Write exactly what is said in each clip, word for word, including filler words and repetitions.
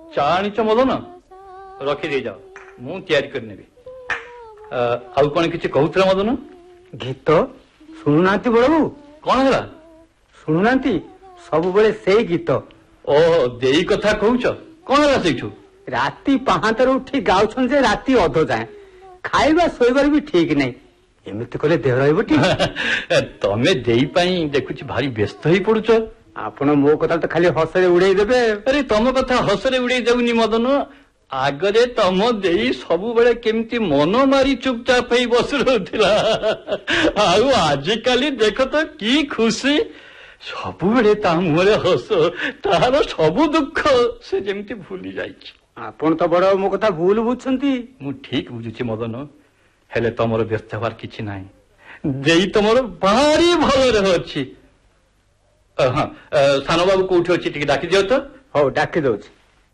चा आनीच मदन रखिदे जाओ मु तैयारी करने आउ कौन किसी कहूला मदन गीत शुणुना बड़बू कौन है शुणुना सब बेले से गीत ओ देई कथा कहूच कौन है सेठू राति पाहांतर उठी गाउछन जे राति अध जाए खाइबा सोइबार भी ठीक नहीं एमती कले देह रहिबो ठीक तमे देई पाई देखुची भारी व्यस्त ही पड़ुछ आपण मो कथा तो खाली हसरे उड़ाई देबे अरे तम कथा हसरे उड़ाई देउनी मदन आगरे तम देई सबु बेले केमती मन मारी चुपचाप ही बस रहउथिला आउ आज काली देख तो की खुशी सबु बेले ता मुहरे हस तार सबु दुख से जेमती भूली जाइछि आपण तो बड़ मो कथा भूल बुझछंती मु ठीक बुझुछि मदन हेले तमरो व्यस्त हवार किछि नाही देई तमरो भारी भल रह अछि हां सानो बाबू कोठी अछि टिके डाकी दियो तो हो डाकी दउछि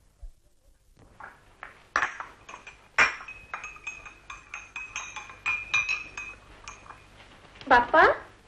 बापा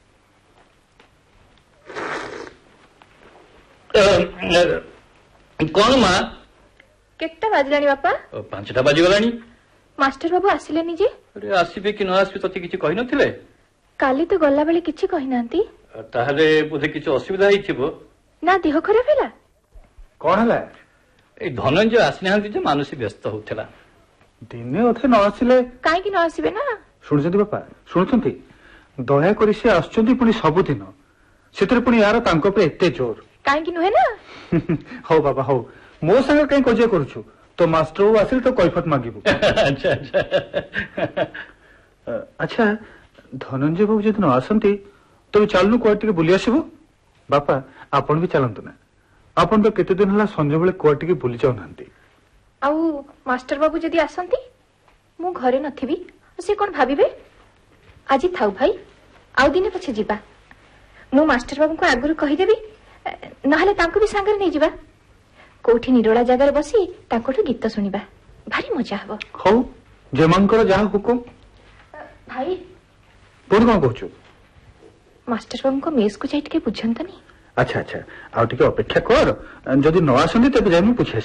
कौन माँ केटा बाजलानी बापा पांचटा बाजी गलानी मास्टर बाबू आसिलेनी जे अरे आसीबे कि न आसीबे तते किछि कहि नथिले काली तो गल्ला बेले किछि कहि नांती ताहले बुझे किछि असुविधा हिथिबो ना देह खराब हैला कोन हला ए धनंजय आसने हंती जे मानसी व्यस्त होथला दिने ओथे न आसिले काई कि न आसीबे ना सुनछंती बापा सुनछंती दया करी से आछंती पुनी सब दिन सेतर पुनी यार तांको पे एते जोर काई कि नहे ना हो बाबा हो मो संग कहीं कजिया करूछु तो मास्टर बाबू आसिल तो कैफत मांगिबू अच्छा अच्छा अच्छा धनंजय बाबू जदि न आसंती तो चलनु कोआ टिके बुली आसीबो बापा आपण भी चलंतु ना आपण तो केते दिन हला संजय बेले कोआ टिके बुली जाउ नांती आउ मास्टर बाबू जदि आसंती मु घरे नथिबी से कोन भाबिबे आजी थाउ भाई आउ दिने पछे जीवा मु मास्टर बाबू को आगुरु कहि देबी नहले तांको भी संगर नै जीवा कोठी निरोला जगह बसी तांकोठु गीत सुनिबा भारी मजा हबो हो जेमंकर जा हुकुम भाई पुन कोन कहछु मास्टर बाबू को मेस को जाई के बुझंतनी अच्छा अच्छा आउ टिके अपेक्षा कर जदि न आसंती तबे जाई मु पूछे